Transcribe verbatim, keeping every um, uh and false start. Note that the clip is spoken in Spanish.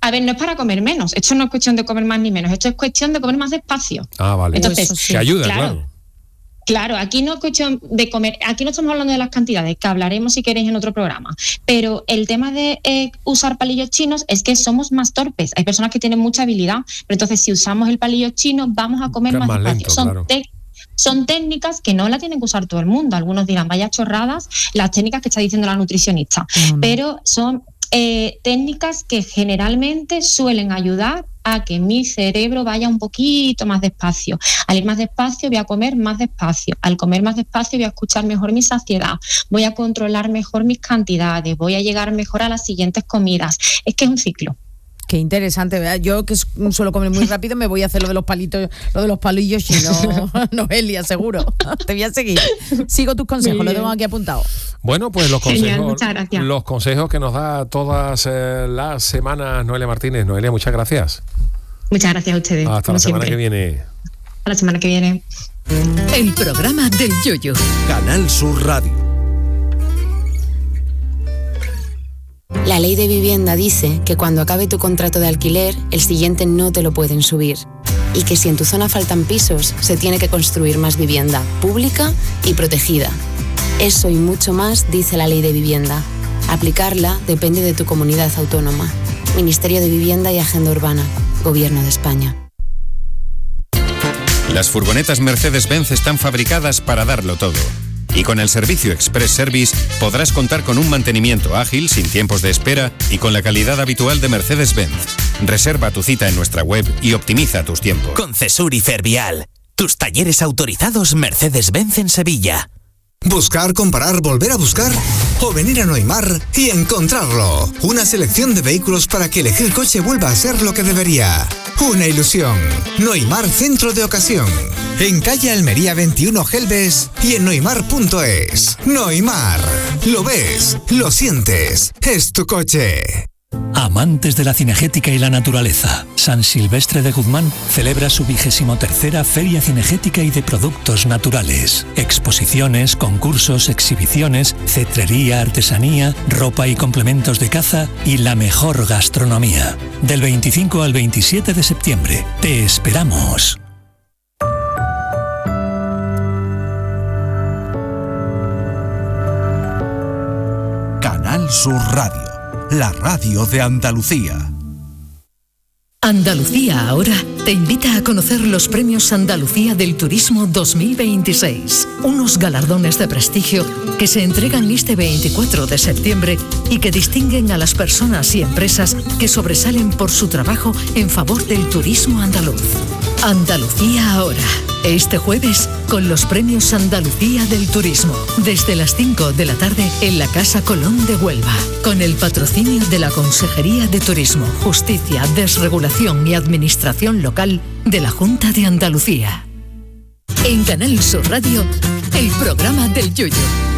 A ver, no es para comer menos, esto no es cuestión de comer más ni menos, esto es cuestión de comer más despacio. Ah, vale. Entonces, sí. Que ayuda, claro. claro. Claro, aquí no es cuestión de comer, aquí no estamos hablando de las cantidades, que hablaremos si queréis en otro programa, pero el tema de eh, usar palillos chinos es que somos más torpes. Hay personas que tienen mucha habilidad, pero entonces si usamos el palillo chino vamos a comer más, más despacio. Lento, Son, claro. te- son técnicas que no la tienen que usar todo el mundo. Algunos dirán, vaya chorradas, las técnicas que está diciendo la nutricionista, no, no. pero son eh, técnicas que generalmente suelen ayudar a que mi cerebro vaya un poquito más despacio. Al ir más despacio voy a comer más despacio. Al comer más despacio voy a escuchar mejor mi saciedad. Voy a controlar mejor mis cantidades. Voy a llegar mejor a las siguientes comidas. Es que es un ciclo. Qué interesante, ¿verdad? Yo que suelo comer muy rápido me voy a hacer lo de los palitos, lo de los palillos chinos, Noelia, seguro. Te voy a seguir. Sigo tus consejos, lo tengo aquí apuntado. Bueno, pues los consejos, Genial, muchas gracias. Los consejos que nos da todas eh, las semanas Noelia Martínez. Noelia, muchas gracias. Muchas gracias a ustedes. Hasta la semana siempre. que viene. Hasta la semana que viene. El programa del Yoyo. Canal Sur Radio. La ley de vivienda dice que cuando acabe tu contrato de alquiler, el siguiente no te lo pueden subir. Y que si en tu zona faltan pisos, se tiene que construir más vivienda, pública y protegida. Eso y mucho más dice la ley de vivienda. Aplicarla depende de tu comunidad autónoma. Ministerio de Vivienda y Agenda Urbana. Gobierno de España. Las furgonetas Mercedes-Benz están fabricadas para darlo todo. Y con el servicio Express Service podrás contar con un mantenimiento ágil, sin tiempos de espera y con la calidad habitual de Mercedes-Benz. Reserva tu cita en nuestra web y optimiza tus tiempos. Concesur y Fervial, tus talleres autorizados Mercedes-Benz en Sevilla. Buscar, comparar, volver a buscar o venir a Noimar y encontrarlo. Una selección de vehículos para que elegir coche vuelva a ser lo que debería. Una ilusión. Noimar Centro de Ocasión. En calle Almería veintiuno Gelbes y en noimar punto es. Noimar. Lo ves, lo sientes. Es tu coche. Amantes de la cinegética y la naturaleza, San Silvestre de Guzmán celebra su vigésimo tercera Feria Cinegética y de Productos Naturales. Exposiciones, concursos, exhibiciones, cetrería, artesanía, ropa y complementos de caza y la mejor gastronomía. Del veinticinco al veintisiete de septiembre. Te esperamos. Canal Sur Radio. La radio de Andalucía. Andalucía Ahora te invita a conocer los Premios Andalucía del Turismo dos mil veintiséis, unos galardones de prestigio que se entregan este veinticuatro de septiembre y que distinguen a las personas y empresas que sobresalen por su trabajo en favor del turismo andaluz. Andalucía Ahora, este jueves con los Premios Andalucía del Turismo, desde las cinco de la tarde en la Casa Colón de Huelva, con el patrocinio de la Consejería de Turismo, Justicia, Desregulación y Administración Local de la Junta de Andalucía. En Canal Sur Radio, el programa del Yoyo.